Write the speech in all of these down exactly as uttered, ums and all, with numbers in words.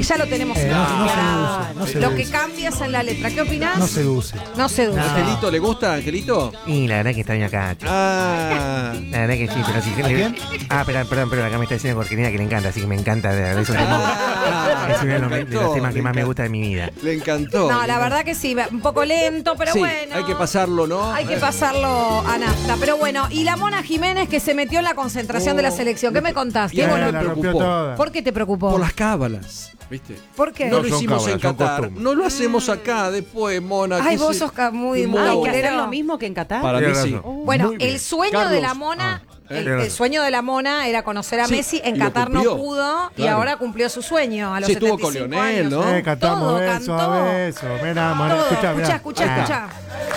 ya lo tenemos. Eh, no, no claro. seduce, no seduce. Lo que cambia es en la letra. ¿Qué opinás? No seduce. No seduce. ¿Angelito le gusta, Angelito? Y la verdad que extraño acá, che. Ah. La verdad que sí, pero si... ¿A quién? Ah, perdón, perdón, perdón, acá me está diciendo Corquerina que le encanta, así que me encanta. De, de, eso es Ah, uno de los, de los temas que más me encan- gusta de mi vida. Le encantó. No, la verdad que sí, un poco lento, pero Sí, bueno. hay que pasarlo, ¿no? Hay que pasarlo a nafta. Pero bueno, y la Mona Jiménez que se metió en la concentración de la selección. ¿Qué me contás? Y Diego? a mí Eh, me la rompió preocupó. toda. ¿Por qué te preocupó? Por las cábalas, ¿viste? ¿Por qué? No No lo son hicimos cábalas, en son Qatar. costumbres. No lo hacemos acá, después, Mona. Ay, ¿qué vos se- sos ca- muy- muy muy Hay que hacer bolero. lo mismo que en Qatar. Para mí Tienes sí. razón. Bueno, Muy bien. el sueño Carlos. de la Mona, Ah, el, eh. el sueño de la Mona era conocer a Sí, Messi. En y lo Qatar no cumplió. pudo y Claro. ahora cumplió su sueño a los Sí, estuvo setenta y cinco con Lionel, años. ¿no? Eh, cantamos Todo beso cantó. a beso. Mirá, Mona, Todo. escuchá, mirá. Escuchá, escuchá, Ah. escuchá.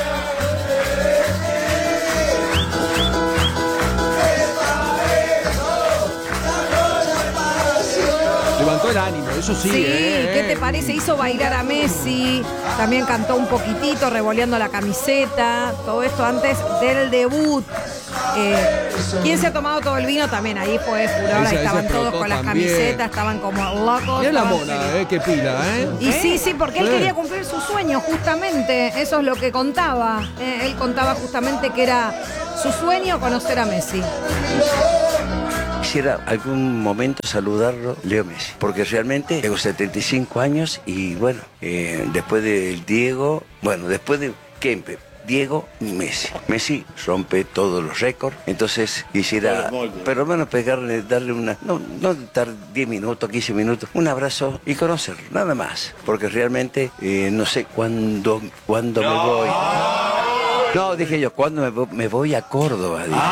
Levantó el ánimo, eso sí. Sí, eh, ¿qué te eh. parece? Hizo bailar a Messi, también cantó un poquitito, revoleando la camiseta, todo esto antes del debut. Eh, ¿Quién se ha tomado todo el vino? También ahí fue furor, ahí Esa- esa estaban todos explotó con las también. camisetas, estaban como locos. Mirá la estaban Mona, felices. eh, qué pila, ¿eh? Y sí, sí, porque él Sí. quería cumplir su sueño, justamente. Eso es lo que contaba. Eh, él contaba justamente que era su sueño conocer a Messi. Quisiera algún momento saludarlo, Leo Messi, porque realmente tengo setenta y cinco años y bueno, eh, después del Diego, bueno, después de Kempe, Diego y Messi. Messi rompe todos los récords, entonces quisiera, pero bueno, pegarle, darle una, no, no estar diez minutos, quince minutos, un abrazo y conocerlo, nada más, porque realmente eh, no sé cuándo, cuándo me voy. No, dije yo, ¿cuándo me, vo- me voy a Córdoba? Dije.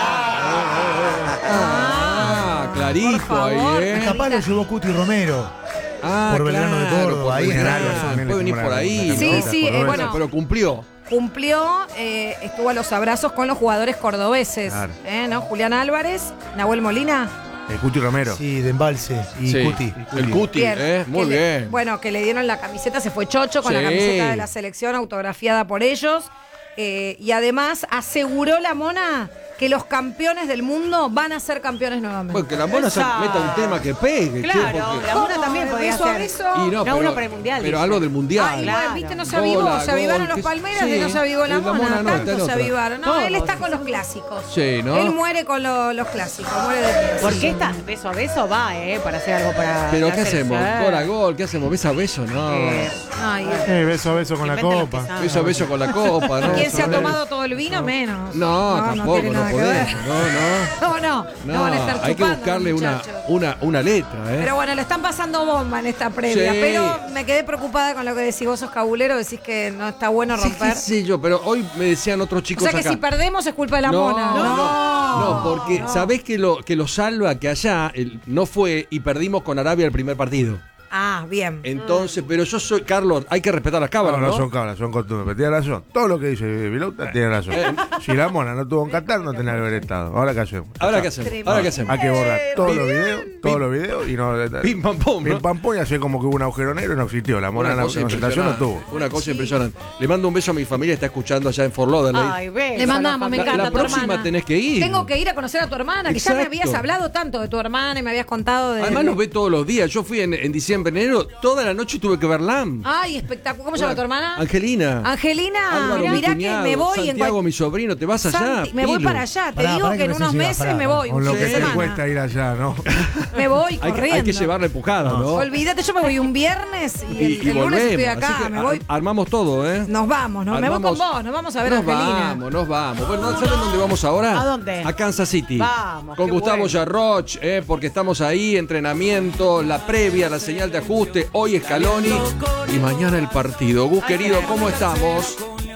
Ah, clarito favor. ahí, ¿eh? Capaz lo llevó Cuti Romero. Ah, Por Belgrano de claro, Córdoba, por ahí en Belgrano, Alba, también le puede venir hicimos por la- ahí. la Sí, camiseta sí, eh, cordobesa. bueno. Pero cumplió. Cumplió, eh, estuvo a los abrazos con los jugadores cordobeses. Claro. Eh, ¿no? Julián Álvarez, Nahuel Molina. El Cuti Romero. Sí, de Embalse y Sí, Cuti. El Cuti, Bien, ¿eh? Muy que le- bien. bueno, que le dieron la camiseta, se fue chocho con Sí. la camiseta de la selección autografiada por ellos. Eh, y además aseguró la Mona que los campeones del mundo van a ser campeones nuevamente. Bueno, que la Mona se Esa. meta un tema que pegue. che, Claro, porque- la Mona ¿Cómo? también podía ¿Beso a hacer. beso? Y no, No, pero, uno para el mundial, pero dice. algo del mundial. Ay, Claro. bueno, viste, no se Gol, avivó, a se avivaron gol, los que- Palmeras sí. y no se avivó la La Mona, Mona no, está en tanto se otra. avivaron. No, Todos. él está con los clásicos. Sí, ¿no? Él muere con lo- los clásicos, muere de pie. Porque esta beso a beso va, ¿eh? Para hacer algo para. Pero la ¿qué hacemos? selección. Gol a gol, ¿qué hacemos? ¿Beso a beso? No. Eh, Ay, Eh, beso a beso con la Inventen los copa. que saben. Beso a beso con la copa, ¿no? ¿quién se ha Sobre- tomado todo el vino? Menos. No, tampoco, tiene no, nada que podemos. ver. No, no. No, no, no, van a estar hay que chupando, buscarle una, muchachos. una, una letra, ¿eh? Pero bueno, le están pasando bomba en esta previa. Sí. Pero me quedé preocupada con lo que decís. Vos sos cabulero, decís que no está bueno Sí, romper. qué sé yo, pero hoy me decían otros O chicos sea que acá. si perdemos es culpa de la no, Mona. no, no, no, porque no. sabés que lo, que lo salva que allá el- no fue y perdimos con Arabia el primer partido. Ah, bien. Entonces, pero yo soy, Carlos, hay que respetar las No, cámaras, ¿no? no son cabras, son costumbres. Tiene razón. Todo lo que dice Vilauta tiene razón. Si la Mona no tuvo en Qatar, no tenía que haber estado. Ahora qué hacemos. Ahora qué hacemos, Tremendo. ahora qué hacemos. Hay que borrar todos Bien. los videos, todos los videos y no. Pim, pam, pum, Pim ¿no? pam pum y hacer como que hubo un agujero negro y no existió. La Mona en la cosa concentración no impresionante, tuvo. Una cosa impresionante. Le mando un beso a mi familia, está escuchando allá en Fort Lauderdale. Ay, beso Le a la mandamos, me familia. La- encanta la tu próxima hermana. tenés que ir. Tengo que ir a conocer a tu hermana, que ya me Exacto. habías hablado tanto de tu hermana y me habías contado de... Además los ve todos los días. Yo fui en, en diciembre, enero, toda la noche tuve que verla. Ay, espectacular. ¿Cómo se llama tu hermana? Angelina. Angelina, Álvaro, mi mirá que cuñado, me voy en Santiago, cual- mi sobrino, te vas allá. Santi, me voy Pilu. para allá. Te Pará, digo pará que en que unos recién meses llega, me pará. voy. Con un lo fin que de te semana. cuesta ir allá, ¿no? Me voy Hay que, corriendo. hay que llevarla empujada, ¿no? Olvídate, yo me voy un viernes y, Y, el, y el lunes estoy volvemos. acá. Así que Me voy. ar- armamos todo, ¿eh? Nos vamos, ¿no? Me voy con Armamos- vos, nos vamos a ver nos a Angelina. vamos, nos vamos. Bueno, ¿saben dónde vamos ahora? ¿A dónde? A Kansas City. Vamos, Con qué Gustavo bueno. Yarroch, eh, porque estamos ahí, entrenamiento, la previa, la señal de ajuste. Hoy Scaloni y mañana el partido. Gus, querido, ¿cómo estamos?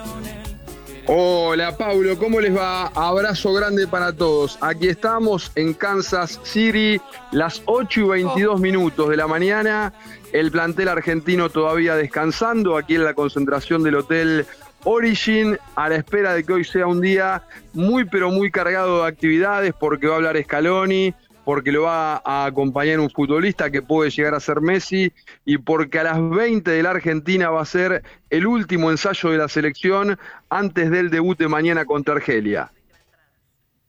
Hola Paulo, ¿cómo les va? Abrazo grande para todos. Aquí estamos en Kansas City, las ocho y veintidós minutos de la mañana. El plantel argentino todavía descansando aquí en la concentración del Hotel Origin, a la espera de que hoy sea un día muy pero muy cargado de actividades, porque va a hablar Scaloni, porque lo va a acompañar un futbolista que puede llegar a ser Messi, y porque a las veinte de la Argentina va a ser el último ensayo de la selección antes del debut de mañana contra Argelia.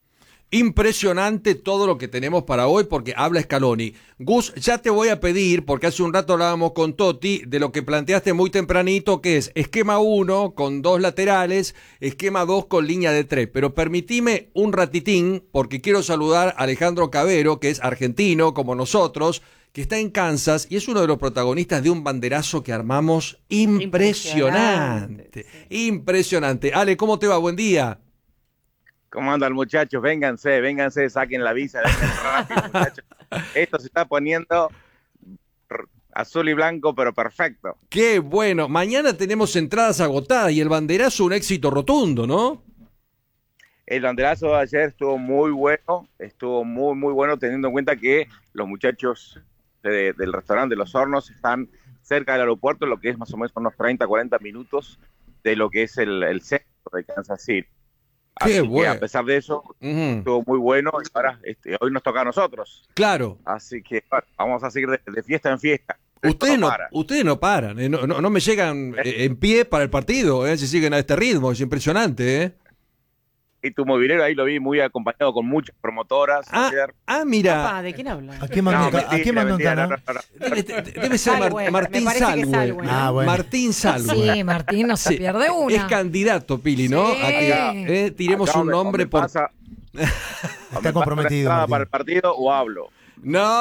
Impresionante todo lo que tenemos para hoy porque habla Scaloni. Gus, ya te voy a pedir, porque hace un rato hablábamos con Toti, de lo que planteaste muy tempranito, que es esquema uno con dos laterales, esquema dos con línea de tres. Pero permitime un ratitín, porque quiero saludar a Alejandro Cavero, que es argentino como nosotros, que está en Kansas y es uno de los protagonistas de un banderazo que armamos impresionante. Impresionante. Impresionante. Ale, ¿cómo te va? Buen día. ¿Cómo andan, muchachos? Vénganse, vénganse, saquen la visa, vengan rápido, muchachos. Esto se está poniendo azul y blanco, pero perfecto. Qué bueno. Mañana tenemos entradas agotadas y el banderazo un éxito rotundo, ¿no? El banderazo de ayer estuvo muy bueno, estuvo muy, muy bueno, teniendo en cuenta que los muchachos de, del restaurante de Los Hornos están cerca del aeropuerto, lo que es más o menos unos treinta, cuarenta minutos de lo que es el, el centro de Kansas City. Qué Así bueno. que a pesar de eso, Uh-huh. estuvo muy bueno y ahora este, hoy nos toca a nosotros. Claro. Así que bueno, vamos a seguir de, de fiesta en fiesta. Ustedes no, para. ustedes no paran, eh, no, no, no me llegan eh, en pie para el partido, eh, si siguen a este ritmo, es impresionante, ¿eh? Y tu movilero ahí lo vi muy acompañado con muchas promotoras Ah, ayer. ah, mira. Papá, ¿de quién habla? ¿A qué mandó, No, en ca- mentira, ¿a qué mandó en mentira, Cana? no, no, no. Debe, debe ser Mar- Salwe, Martín me parece que Salwe. Salwe. Ah, bueno. Martín Salwe. Sí, Martín, no se Sí, pierde una. Es candidato, Pili, ¿no? Sí. A que eh, tiremos Acá un donde- nombre donde por... pasa- o me Está pasa comprometido, una entrada Martín. para el partido o hablo. No.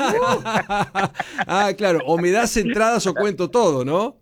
Ah, claro, o me das entradas o cuento todo, ¿no?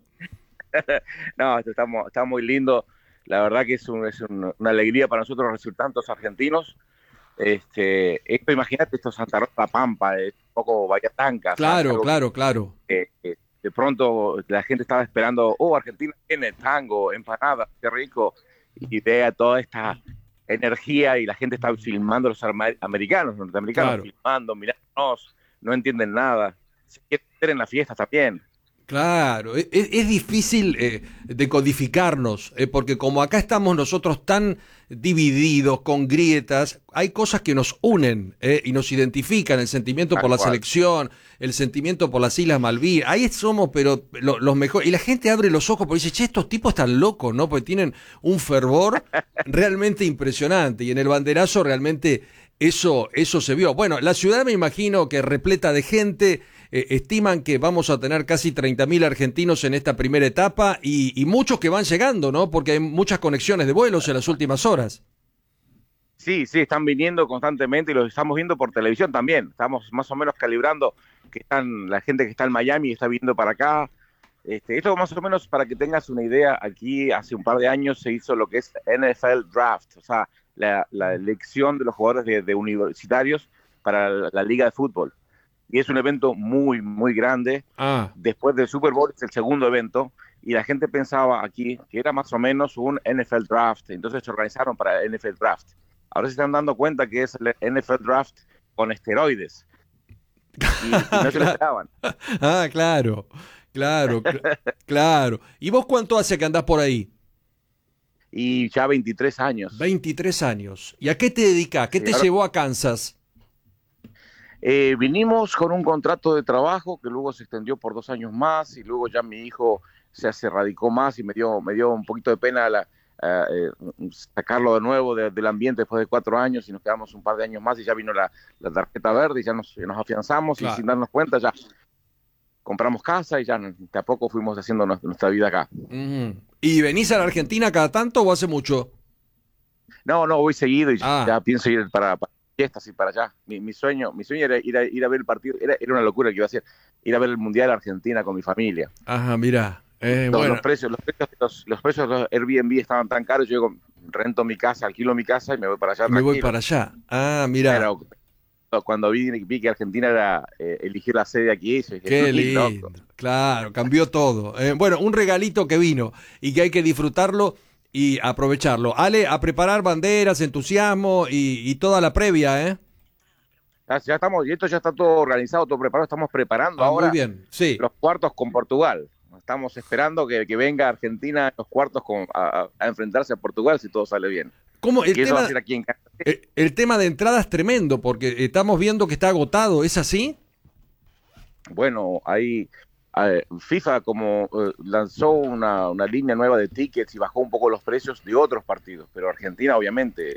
No, esto está, mu- está muy lindo. La verdad que es, un- es un- una alegría para nosotros recibir tantos argentinos. Este, esto, imagínate, esto es Santa Rosa Pampa, es un poco Bahía Blanca. Claro, ¿sabes? claro, claro. Que, que de pronto la gente estaba esperando, oh, Argentina tiene tango, empanadas, qué rico. Y vea toda esta energía y la gente está filmando, los arma- americanos, los norteamericanos, Claro. filmando, mirándonos, no entienden nada. Se quieren meter en la fiesta también. Claro, es, es difícil eh, decodificarnos, eh, porque como acá estamos nosotros tan divididos, con grietas, hay cosas que nos unen eh, y nos identifican, el sentimiento Tal por la cual. selección, el sentimiento por las Islas Malvinas, ahí somos pero lo- los mejores, y la gente abre los ojos porque dice, che, estos tipos están locos, ¿no? Porque tienen un fervor realmente impresionante, y en el banderazo realmente eso, eso se vio. Bueno, la ciudad me imagino que repleta de gente. Eh, estiman que vamos a tener casi treinta mil argentinos en esta primera etapa y, y muchos que van llegando, ¿no? Porque hay muchas conexiones de vuelos en las últimas horas. Sí, sí, están viniendo constantemente y los estamos viendo por televisión también. Estamos más o menos calibrando que están la gente que está en Miami está viniendo para acá. Este, esto más o menos para que tengas una idea, aquí hace un par de años se hizo lo que es N F L Draft, o sea, la, la elección de los jugadores de, de universitarios para la, la liga de fútbol. Y es un evento muy, muy grande. Ah, Después del Super Bowl es el segundo evento y la gente pensaba aquí que era más o menos un N F L Draft. Entonces se organizaron para el N F L Draft. Ahora se están dando cuenta que es el N F L Draft con esteroides. Y, y no se lo esperaban. ah claro, claro, cl- claro. ¿Y vos cuánto hace que andás por ahí? Y ya veintitrés años. veintitrés años. ¿Y a qué te dedicás? ¿Qué Sí, te ahora- llevó a Kansas? Eh, vinimos con un contrato de trabajo que luego se extendió por dos años más y luego ya mi hijo se, se radicó más y me dio, me dio un poquito de pena la, eh, eh, sacarlo de nuevo de- del ambiente después de cuatro años y nos quedamos un par de años más y ya vino la, la tarjeta verde y ya nos, nos afianzamos Claro. y sin darnos cuenta ya compramos casa y ya de a poco fuimos haciendo nuestra, nuestra vida acá. Ujú. ¿Y venís a la Argentina cada tanto o hace mucho? No, no, voy seguido y Ah. ya pienso ir para, para fiestas y para allá. Mi, mi sueño mi sueño era ir a, ir a ver el partido, era, era una locura que iba a hacer, ir a ver el Mundial de Argentina con mi familia. Ajá, mira. Eh, Los, bueno, los precios, los precios, los, los precios de los Airbnb estaban tan caros, yo digo, rento mi casa, alquilo mi casa y me voy para allá. me voy tranquilo. para allá. Ah, mira. Pero cuando vi, vi que Argentina era eh, elegir la sede aquí, dije, Qué loco. lindo. Claro, cambió todo. Eh, bueno, un regalito que vino y que hay que disfrutarlo y aprovecharlo. Ale, a preparar banderas, entusiasmo y, y toda la previa, ¿eh? Ya, ya estamos, y esto ya está todo organizado, todo preparado, estamos preparando Ah, ahora muy bien, sí. los cuartos con Portugal. Estamos esperando que, que venga Argentina a los cuartos con, a, a enfrentarse a Portugal si todo sale bien. ¿Cómo? El Y eso va tema, a ser aquí en casa. el, el tema de entrada es tremendo porque estamos viendo que está agotado, ¿es así? Bueno, ahí eh, FIFA como eh, lanzó una, una línea nueva de tickets y bajó un poco los precios de otros partidos, pero Argentina obviamente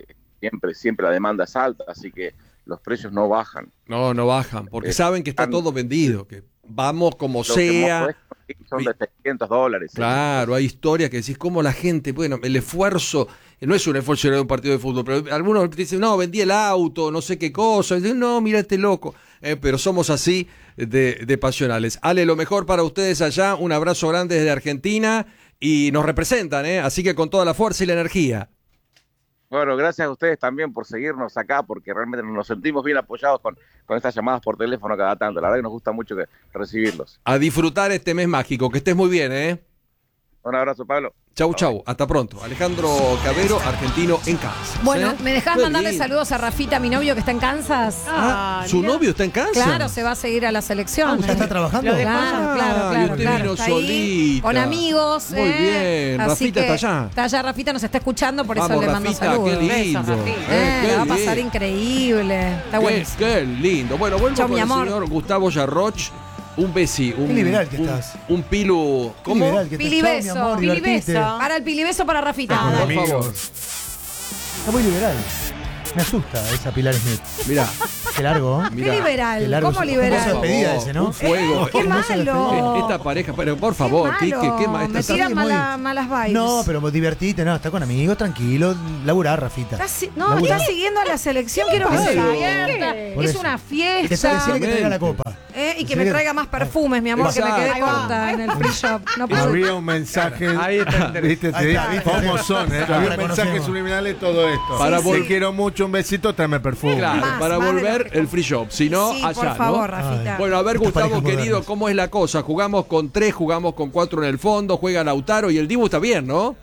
siempre, siempre la demanda es alta, así que los precios no bajan. No, no bajan, porque Eh, saben que está están- todo vendido, que vamos como Lo que sea. hemos puesto son de seiscientos dólares. ¿sí? Claro, hay historias que decís cómo la gente, bueno, el esfuerzo, no es un esfuerzo de un partido de fútbol, pero algunos dicen, no, vendí el auto, no sé qué cosa, y dicen, no, mira este loco, Eh, pero somos así de, de pasionales. Ale, lo mejor para ustedes allá, un abrazo grande desde Argentina y nos representan, ¿eh? Así que con toda la fuerza y la energía. Bueno, gracias a ustedes también por seguirnos acá, porque realmente nos sentimos bien apoyados con, con estas llamadas por teléfono cada tanto. La verdad que nos gusta mucho que, recibirlos. A disfrutar este mes mágico, que estés muy bien, ¿eh? Un abrazo, Pablo. Chau, chau, hasta pronto. Alejandro Cabero, argentino en Kansas. Bueno, ¿eh? ¿me dejás Qué mandarle lindo. saludos a Rafita, mi novio que está en Kansas? Ah, ¿su novio está en Kansas? Claro, se va a seguir a la selección. Ah, ¿usted está trabajando? Lo dejó allá. Claro, claro, Ah, claro. y usted claro, vino está ahí solita. con amigos. Muy eh, bien, así Rafita que está allá. Está allá, Rafita nos está escuchando, por eso Vamos, le mando Rafita, saludos. qué lindo. Besos, Rafita. Eh, Eh, qué la va a pasar lindo. increíble. Está Qué, buenísimo. qué lindo. Bueno, vuelvo Chau, con mi el amor. señor Gustavo Yarroch. Un besi, un, Qué liberal que un, estás. un pilu. Qué ¿Cómo? liberal que estás. Pilibeso, Chau, mi amor, pilibeso. divertite. Para el pilibeso para Rafita. Ah, Por Amigos. favor. Está muy liberal. Me asusta esa Pilar Smith. Mirá, Qué largo, ¿eh? Qué mirá. liberal. Qué largo. ¿Cómo Un liberal? beso de despedida ese, ¿no? Un fuego. Qué Eh, malo. eh, Esta pareja, pero por favor, Qué ¿qué, qué, qué ma- malo. esta- Me esta- tiran muy- mala- malas vibes. No, pero divertite, no, está con amigos, tranquilo, laburar, Rafita. Está si- no, Laburar. está siguiendo a la selección. Quiero que se Claro. divierta. Por Es eso. una Te fiesta. decirle que traiga la copa. Eh, y que Decirle me que- traiga más perfumes, mi amor, que me Exacto. quedé Ahí va. corta en el free shop. No puedo. Había un mensaje. Ahí está el ¿Viste? Ahí está, Sí, ¿viste? ¿Cómo son? eh? Lo Había un mensaje reconocemos. subliminal de todo esto. Para Te vol- quiero mucho, un besito, tráeme perfume. Claro, Más, para más de volver lo que- el free shop. Si no, Sí, allá, por favor, ¿no? Rafita. Bueno, a ver, Estas Gustavo, parejas querido, modernas. ¿cómo es la cosa? Jugamos con tres, jugamos con cuatro en el fondo, juega Lautaro y el Dibu está bien, ¿no?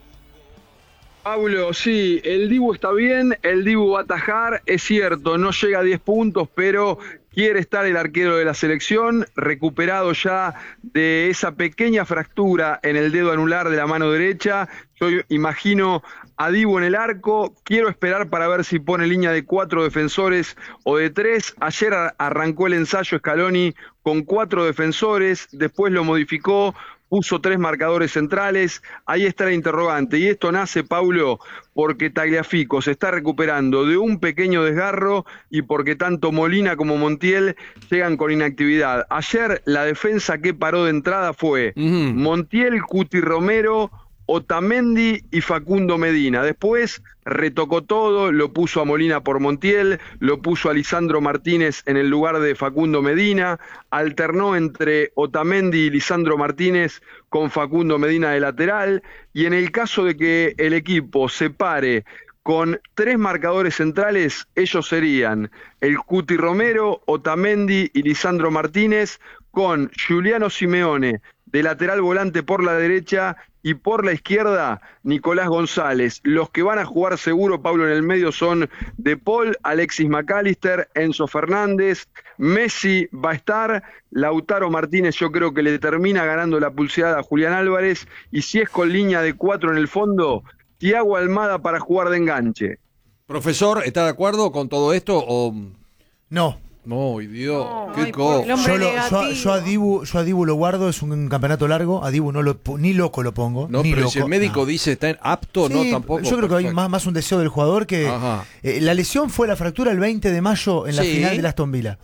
Pablo, sí, el Dibu está bien, el Dibu va a atajar, es cierto, no llega a diez puntos, pero quiere estar el arquero de la selección, recuperado ya de esa pequeña fractura en el dedo anular de la mano derecha. Yo imagino a Dibu en el arco, quiero esperar para ver si pone línea de cuatro defensores o de tres. Ayer a- arrancó el ensayo Scaloni con cuatro defensores, después lo modificó, puso tres marcadores centrales. Ahí está la interrogante, y esto nace, Paulo, porque Tagliafico se está recuperando de un pequeño desgarro y porque tanto Molina como Montiel llegan con inactividad. Ayer la defensa que paró de entrada fue Ujú. Montiel, Cuti Romero, Otamendi y Facundo Medina. Después retocó todo, lo puso a Molina por Montiel, lo puso a Lisandro Martínez en el lugar de Facundo Medina, alternó entre Otamendi y Lisandro Martínez con Facundo Medina de lateral, y en el caso de que el equipo se pare con tres marcadores centrales, ellos serían el Cuti Romero, Otamendi y Lisandro Martínez, con Giuliano Simeone de lateral volante por la derecha y por la izquierda Nicolás González. Los que van a jugar seguro, Pablo, en el medio son De Paul, Alexis McAllister, Enzo Fernández, Messi va a estar, Lautaro Martínez yo creo que le termina ganando la pulseada a Julián Álvarez, y si es con línea de cuatro en el fondo, Thiago Almada para jugar de enganche. Profesor, ¿está de acuerdo con todo esto o...? No. No, Dios, qué ay, co... el hombre Yo, lo- yo, negativo. yo a Dibu, yo a Dibu lo guardo, es un campeonato largo. A Dibu no lo, po- ni loco lo pongo. No, ni pero loco, si el médico no. dice está en apto, no Sí, tampoco. Yo creo que hay perfecto. más, más un deseo del jugador que. Ajá. Eh, la lesión fue la fractura el veinte de mayo en la Sí. final de Aston Villa.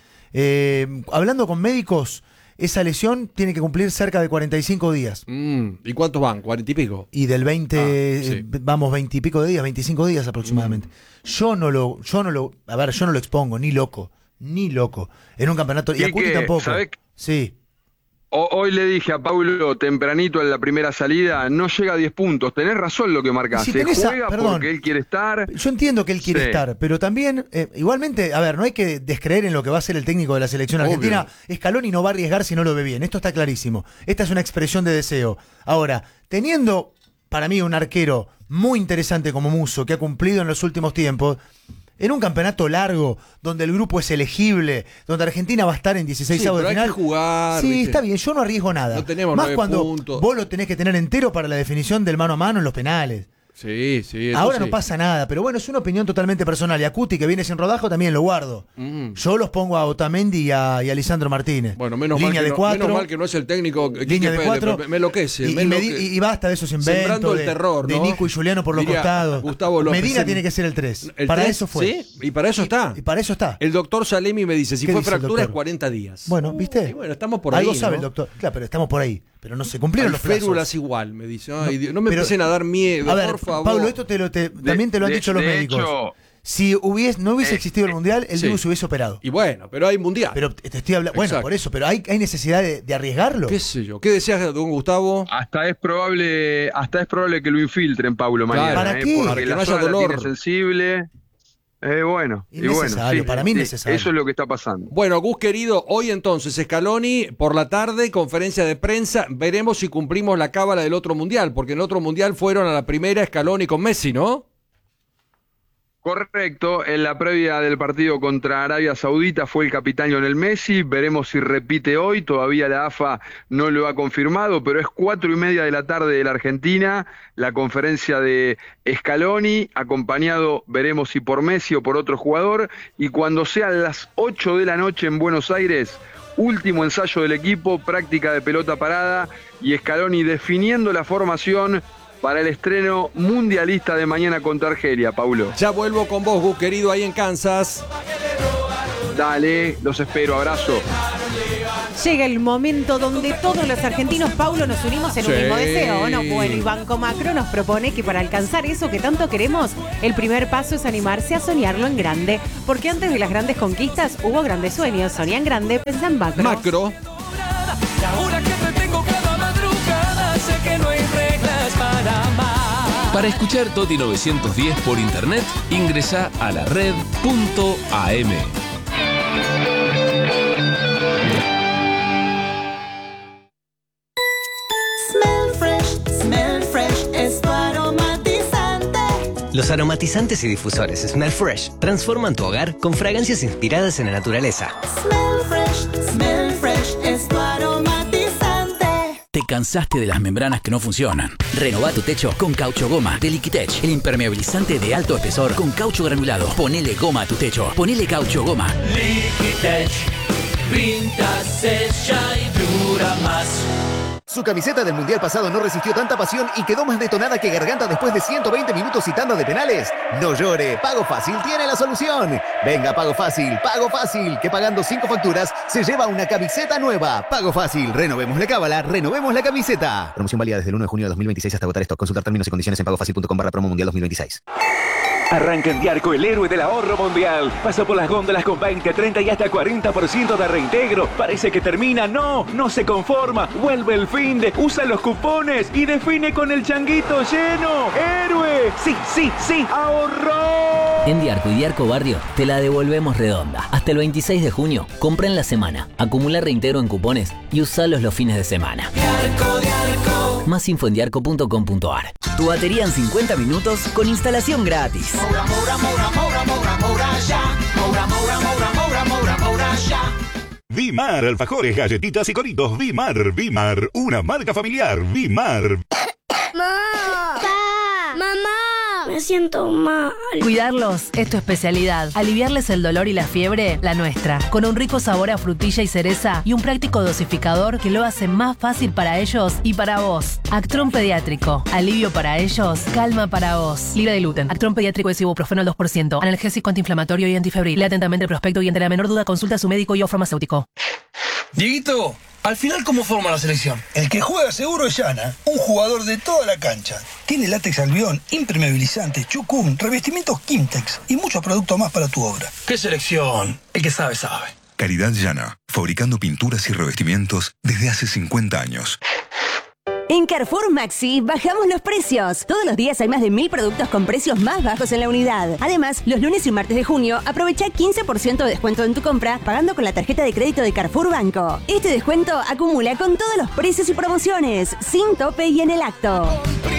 Eh, hablando con médicos, esa lesión tiene que cumplir cerca de cuarenta y cinco días. Mm, ¿y cuántos van? ¿cuarenta y pico? Y del veinte, Ah, sí. eh, vamos, veinte y pico de días, veinticinco días aproximadamente. Yo no lo, yo no lo, a ver, yo no lo expongo, ni loco, ni loco. En un campeonato, y a Quique, Cuti tampoco. ¿sabés? Sí. O- hoy le dije a Paulo tempranito en la primera salida, no llega a diez puntos. Tenés razón lo que marcás. Si Se tenés a- juega perdón. porque él quiere estar. Yo entiendo que él quiere Sí. estar, pero también, eh, igualmente, a ver, no hay que descreer en lo que va a ser el técnico de la selección Obvio. argentina. Scaloni no va a arriesgar si no lo ve bien. Esto está clarísimo. Esta es una expresión de deseo. Ahora, teniendo para mí un arquero muy interesante como Musso, que ha cumplido en los últimos tiempos, en un campeonato largo, donde el grupo es elegible, donde Argentina va a estar en dieciséis Sí, avos pero de hay final. que jugar, Sí, ¿viste? está bien, yo no arriesgo nada. No tenemos Más nueve cuando puntos. vos lo tenés que tener entero para la definición del mano a mano en los penales. Sí, sí. Eso Ahora sí. no pasa nada, pero bueno, es una opinión totalmente personal. Y a Cuti, que viene sin rodajo, también lo guardo. Mm. Yo los pongo a Otamendi y a, y a Lisandro Martínez. Bueno, menos Línea mal, que de no, cuatro, menos mal que no es el técnico. Quique línea de Pérez, cuatro. me, me enloquece. Y, me y me enloque- di- y basta de esos inventos. Sembrando el de, terror, de ¿no? Nico y Juliano por los Diría costados. Gustavo López. Medina Sem- tiene que ser el tres. El Para tres, eso fue. Sí, y para eso está. Y para eso está. El doctor Salemi me dice, si ¿Qué fue dice el fractura es doctor? cuarenta días. Bueno, ¿viste? Y bueno, estamos por ahí. Algo sabe ¿no? el doctor. Claro, pero estamos por ahí. Pero no se cumplieron Hay los plazos. férulas igual, me dice. Ay, Dios, no me Pero- empiecen a dar miedo, A ver, por favor. Pablo, esto te lo, te- también te lo han de- dicho los de médicos. hecho, si hubiese, no hubiese eh, existido el Mundial, el sí. Dibu se hubiese operado. Y bueno, pero hay mundial. Pero te estoy hablando. Bueno, Exacto. por eso, pero hay, hay necesidad de, de arriesgarlo. ¿Qué sé yo? ¿Qué decías, don Gustavo? Hasta es probable, hasta es probable que lo infiltren, Paulo, Claro. mañana. ¿Para ¿eh? qué? Porque Para que la no haya zona la dolor. tiene sensible. Eh, bueno, y bueno, Innecesario, sí, para mí sí, innecesario. Eso es lo que está pasando. Bueno, Gus querido, hoy entonces Scaloni por la tarde, conferencia de prensa, veremos si cumplimos la cábala del otro mundial, porque en el otro mundial fueron a la primera Scaloni con Messi, ¿no? Correcto, en la previa del partido contra Arabia Saudita fue el capitán Lionel Messi, veremos si repite hoy, todavía la A F A no lo ha confirmado, pero es cuatro y media de la tarde de la Argentina, la conferencia de Scaloni, acompañado veremos si por Messi o por otro jugador, y cuando sean las ocho de la noche en Buenos Aires, último ensayo del equipo, práctica de pelota parada, y Scaloni definiendo la formación para el estreno mundialista de mañana contra Argelia, Paulo. Ya vuelvo con vos, Gus querido, ahí en Kansas. Dale, los espero, abrazo. Llega el momento donde todos los argentinos, Paulo, nos unimos en un Sí. mismo deseo, ¿o no? Bueno, y Banco Macro nos propone que para alcanzar eso que tanto queremos, el primer paso es animarse a soñarlo en grande. Porque antes de las grandes conquistas hubo grandes sueños. Soñá en grande, pensá en macro. Macro. Ahora que te tengo cada madrugada, sé que no hay reglas para amar. Para escuchar Toti novecientos diez por internet, ingresa a la red punto a m. Smell fresh, smell fresh, es tu aromatizante. Los aromatizantes y difusores Smell Fresh transforman tu hogar con fragancias inspiradas en la naturaleza. Smell fresh, smell fresh, es tu aromatizante. ¿Te cansaste de las membranas que no funcionan? Renová tu techo con Caucho Goma de Liquitech, el impermeabilizante de alto espesor con caucho granulado. Ponele goma a tu techo. Ponele Caucho Goma. Liquitech, pinta, sella y dura más. Su camiseta del Mundial pasado no resistió tanta pasión y quedó más detonada que Garganta después de ciento veinte minutos y tanda de penales. No llore, Pago Fácil tiene la solución. Venga, Pago Fácil, Pago Fácil, que pagando cinco facturas se lleva una camiseta nueva. Pago Fácil, renovemos la cábala, renovemos la camiseta. Promoción válida desde el uno de junio de dos mil veintiséis hasta agotar stock. Consultar términos y condiciones en pagofacil punto com barra promo mundial dos mil veintiséis. Arranca en Diarco, el héroe del ahorro mundial. Pasa por las góndolas con veinte, treinta y hasta cuarenta por ciento de reintegro. Parece que termina. No, no se conforma. Vuelve el fin de, usa los cupones y define con el changuito lleno. ¡Héroe! Sí, sí, sí, ahorró. En Diarco y Diarco Barrio te la devolvemos redonda. Hasta el veintiséis de junio, compra en la semana, acumula reintegro en cupones y usalos los fines de semana. Diarco, Diarco. Más info en diarco punto com punto a r. Tu batería en cincuenta minutos con instalación gratis. Moura, moura, moura, moura, moura, moura, ya. Moura, moura, moura, moura, moura, moura, ya. Vimar, alfajores, galletitas y coritos. Vimar, Vimar, una marca familiar. Vimar. ¡Mamá! ¡Papá! ¡Mamá! Me siento mal. Cuidarlos es tu especialidad. Aliviarles el dolor y la fiebre, la nuestra. Con un rico sabor a frutilla y cereza y un práctico dosificador que lo hace más fácil para ellos y para vos. Actron Pediátrico. Alivio para ellos, calma para vos. Libre de gluten. Actron Pediátrico es ibuprofeno al dos por ciento. Analgésico, antiinflamatorio y antifebril. Lee atentamente el prospecto y ante la menor duda consulta a su médico y o farmacéutico. Dieguito, al final, ¿cómo forma la selección? El que juega seguro es Yana, un jugador de toda la cancha. Tiene látex albión, impermeabilizante, chucún, revestimientos Kimtex y muchos productos más para tu obra. ¿Qué selección? El que sabe, sabe. Caridad Llana, fabricando pinturas y revestimientos desde hace cincuenta años. En Carrefour Maxi bajamos los precios. Todos los días hay más de mil productos con precios más bajos en la unidad. Además, los lunes y martes de junio aprovecha quince por ciento de descuento en tu compra pagando con la tarjeta de crédito de Carrefour Banco. Este descuento acumula con todos los precios y promociones, sin tope y en el acto.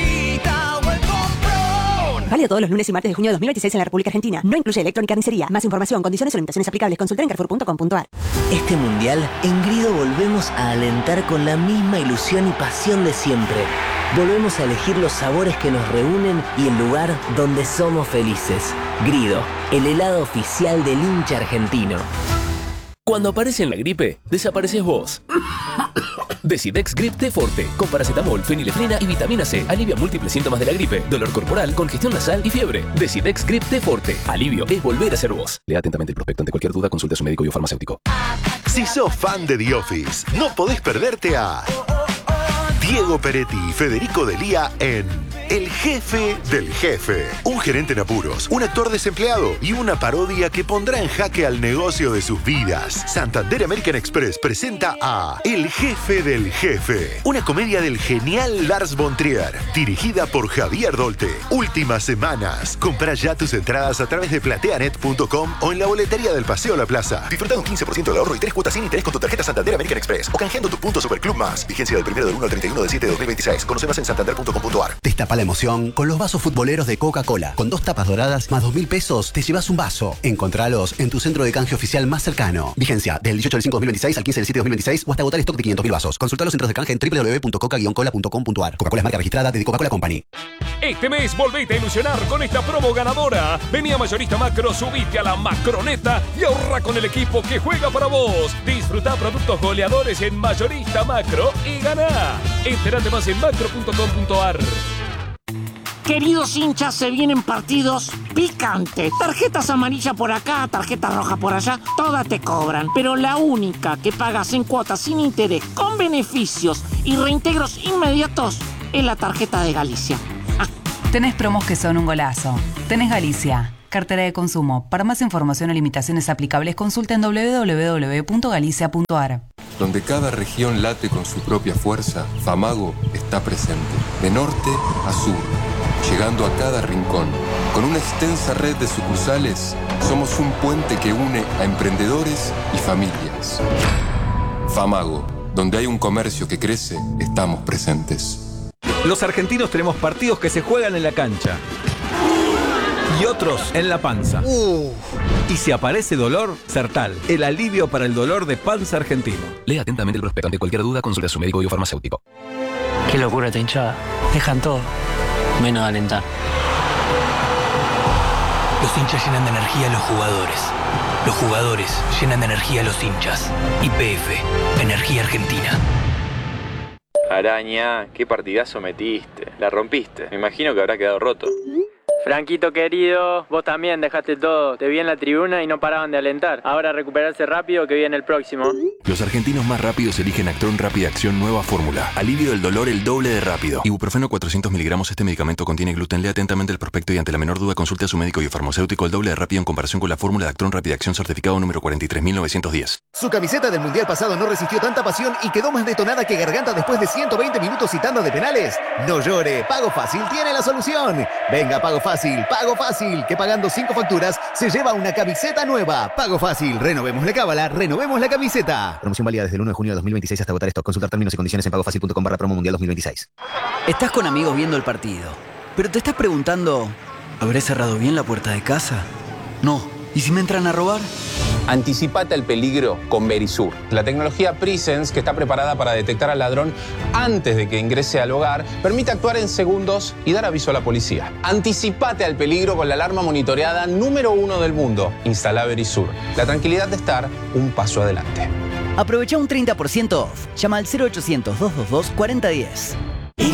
Válido todos los lunes y martes de junio de dos mil veintiséis en la República Argentina. No incluye electrónica ni carnicería. Más información, condiciones y limitaciones aplicables. Consulta en carrefour punto com punto a r. Este mundial, en Grido volvemos a alentar con la misma ilusión y pasión de siempre. Volvemos a elegir los sabores que nos reúnen y el lugar donde somos felices. Grido, el helado oficial del hincha argentino. Cuando aparece en la gripe, desapareces vos. Decidex Grip T Forte, con paracetamol, fenilefrina y vitamina C. Alivia múltiples síntomas de la gripe, dolor corporal, congestión nasal y fiebre. Decidex Grip T Forte. Alivio es volver a ser vos. Lea atentamente el prospecto. Ante cualquier duda, consulte a su médico y o farmacéutico. Si sos fan de The Office, no podés perderte a Diego Peretti y Federico Delía en El Jefe del Jefe. Un gerente en apuros, un actor desempleado y una parodia que pondrá en jaque al negocio de sus vidas. Santander American Express presenta a El Jefe del Jefe, una comedia del genial Lars von Trier, dirigida por Javier Dolte. Últimas semanas. Compra ya tus entradas a través de plateanet punto com o en la boletería del Paseo La Plaza. Disfruta de un quince por ciento de ahorro y tres cuotas sin interés con tu tarjeta Santander American Express o canjeando tus puntos Superclub Más. Vigencia del primero del uno al treinta y uno del siete de dos mil veintiséis. Conoce más en santander punto com punto ar. Destapa la emoción con los vasos futboleros de Coca-Cola. Con dos tapas doradas más dos mil pesos te llevas un vaso. Encontralos en tu centro de canje oficial más cercano. Vigencia del dieciocho del cinco de dos mil veintiséis al quince del siete de dos mil veintiséis o hasta agotar stock de quinientos mil vasos. Consulta los centros de canje en doble u doble u doble u punto coca guion cola punto com punto ar. Coca-Cola es marca registrada de Coca-Cola Company. Este mes volvete a ilusionar con esta promo ganadora. Vení a Mayorista Macro, subite a la Macroneta y ahorra con el equipo que juega para vos. Disfruta productos goleadores en Mayorista Macro y ganá. Entérate más en macro punto com punto ar. Queridos hinchas, se vienen partidos picantes. Tarjetas amarillas por acá, tarjetas rojas por allá, todas te cobran. Pero la única que pagas en cuotas sin interés, con beneficios y reintegros inmediatos, es la tarjeta de Galicia. Ah. Tenés promos que son un golazo. Tenés Galicia. Cartera de consumo. Para más información o limitaciones aplicables, consulta en doble u doble u doble u punto galicia punto ar. Donde cada región late con su propia fuerza, Famago está presente. De norte a sur, llegando a cada rincón. Con una extensa red de sucursales, somos un puente que une a emprendedores y familias. Famago, donde hay un comercio que crece, estamos presentes. Los argentinos tenemos partidos que se juegan en la cancha y otros en la panza. Uh. Y si aparece dolor, Sertal, el alivio para el dolor de panza argentino. Lea atentamente el prospecto. Ante cualquier duda, consulta a su médico y o farmacéutico. Qué locura esta hinchada. Dejan todo, menos de alentar. Los hinchas llenan de energía a los jugadores. Los jugadores llenan de energía a los hinchas. Y P F, Energía Argentina. Araña, qué partidazo metiste. La rompiste. Me imagino que habrá quedado roto. Franquito querido, vos también dejaste todo. Te vi en la tribuna y no paraban de alentar. Ahora recuperarse rápido que viene el próximo. Los argentinos más rápidos eligen Actron Rápida Acción Nueva Fórmula. Alivio del dolor el doble de rápido. Ibuprofeno cuatrocientos miligramos. Este medicamento contiene gluten. Lea atentamente el prospecto y ante la menor duda consulte a su médico y farmacéutico. El doble de rápido en comparación con la fórmula de Actron Rápida Acción certificado número cuarenta y tres mil novecientos diez. Su camiseta del Mundial pasado no resistió tanta pasión y quedó más detonada que Garganta después de ciento veinte minutos y tanda de penales. No llore, Pago Fácil tiene la solución. Venga, Pago Fácil, Pago Fácil, que pagando cinco facturas se lleva una camiseta nueva. Pago Fácil, renovemos la cábala, renovemos la camiseta. Promoción válida desde el uno de junio de dos mil veintiséis hasta agotar stock. Consultar términos y condiciones en pagofacil punto com barra promo mundial dos mil veintiséis. Estás con amigos viendo el partido, pero te estás preguntando, ¿habré cerrado bien la puerta de casa? No. ¿Y si me entran a robar? Anticipate al peligro con Verisur. La tecnología Presence, que está preparada para detectar al ladrón antes de que ingrese al hogar, permite actuar en segundos y dar aviso a la policía. Anticipate al peligro con la alarma monitoreada número uno del mundo. Instala Verisur. La tranquilidad de estar un paso adelante. Aprovecha un treinta por ciento off. Llama al cero ochocientos, doscientos veintidós, cuarenta diez.